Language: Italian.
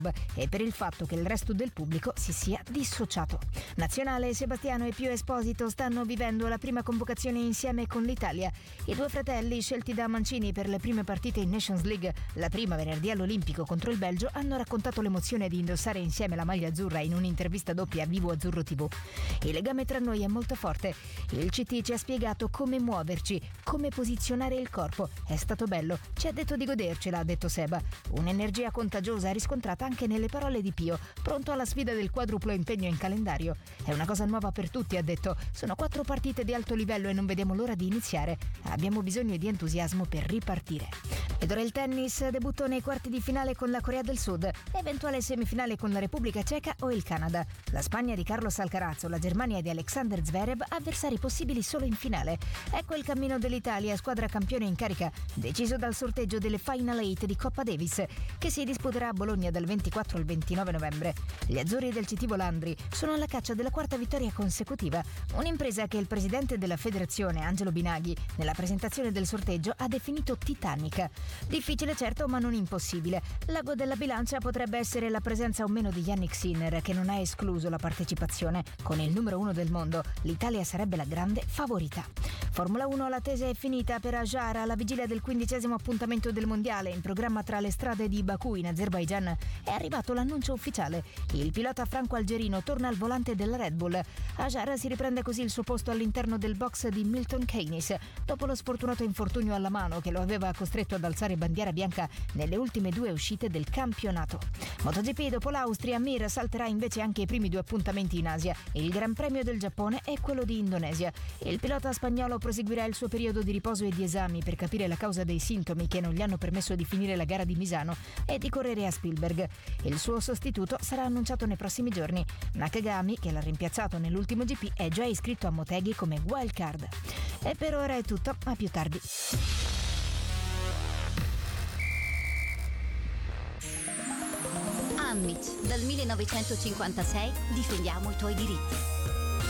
e per il fatto che il resto del pubblico si sia dissociato. Nazionale, Sebastiano e Pio Esposito stanno vivendo la prima convocazione insieme con l'Italia. I due fratelli, scelti da Mancini per le prime partite in Nations League, la prima venerdì all'Olimpico contro il Belgio, hanno raccontato l'emozione di indossare insieme la maglia azzurra in un'intervista doppia a Vivo Azzurro TV. Il legame tra noi è molto forte. Il CT ci ha spiegato come muoverci, come posizionare il corpo. È stato bello, ci ha detto di godercela, ha detto Seba. Un'energia contagiosa riscontrata anche nelle parole di Pio, pronto alla sfida del quadruplo impegno in calendario. È una cosa nuova per tutti, ha detto. Sono 4 partite di alto livello e non vediamo l'ora di iniziare. Abbiamo bisogno di entusiasmo per ripartire. Ed ora il tennis, debutto nei quarti di finale con la Corea del Sud, eventuale semifinale con la Repubblica Ceca o il Canada. La Spagna di Carlos Alcaraz o la Germania di Alexander Zverev, avversari possibili solo in finale. Ecco il cammino dell'Italia, squadra campione in carica, deciso dal sorteggio delle Final 8 di Coppa Davis, che si disputerà a Bologna dal 24 al 29 novembre. Gli azzurri del CT Volandri sono alla caccia della 4ª vittoria consecutiva, un'impresa che il presidente della federazione, Angelo Binaghi, nella presentazione del sorteggio ha definito titanica. Difficile certo, ma non impossibile. L'ago della bilancia potrebbe essere la presenza o meno di Yannick Sinner, che non ha escluso la partecipazione. Con il numero 1 del mondo, l'Italia sarebbe la grande favorita. Formula 1, la tesa è finita per Ajar alla vigilia del 15° appuntamento del mondiale in programma tra le strade di Baku in Azerbaigian. È arrivato l'annuncio ufficiale. Il pilota franco-algerino torna al volante della Red Bull. Ajar si riprende così il suo posto all'interno del box di Milton Keynes dopo lo sfortunato infortunio alla mano che lo aveva costretto ad alzare bandiera bianca nelle ultime 2 uscite del campionato. MotoGP, dopo l'Austria, Mir salterà invece anche i primi 2 appuntamenti in Asia. Il Gran Premio del Giappone e quello di Indonesia. Il pilota spagnolo proseguirà il suo periodo di riposo e di esami per capire la causa dei sintomi che non gli hanno permesso di finire la gara di Misano e di correre a Spielberg. Il suo sostituto sarà annunciato nei prossimi giorni. Nakagami, che l'ha rimpiazzato nell'ultimo GP, è già iscritto a Motegi come wildcard. E per ora è tutto, a più tardi. Ammit, dal 1956 difendiamo i tuoi diritti.